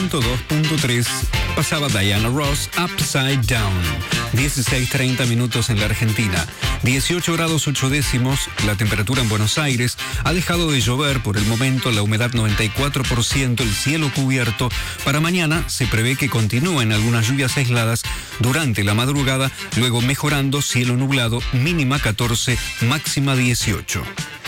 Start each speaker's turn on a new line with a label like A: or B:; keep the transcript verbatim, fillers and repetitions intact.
A: dos punto tres pasaba Diana Ross, Upside Down. dieciséis treinta minutos en la Argentina. dieciocho grados ocho décimos, la temperatura en Buenos Aires. Ha dejado de llover por el momento, la humedad noventa y cuatro por ciento, el cielo cubierto. Para mañana se prevé que continúen algunas lluvias aisladas durante la madrugada, luego mejorando, cielo nublado, mínima catorce, máxima dieciocho.